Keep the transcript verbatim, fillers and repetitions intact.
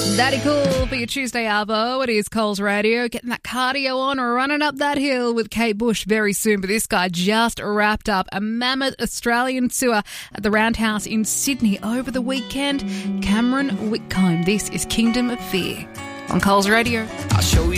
Daddy Cool for your Tuesday Arvo. It is Coles Radio. Getting that cardio on or running up that hill with Kate Bush very soon. But this guy just wrapped up a mammoth Australian tour at the Roundhouse in Sydney over the weekend. Cameron Whitcomb. This is Kingdom of Fear on Coles Radio. I'll show you.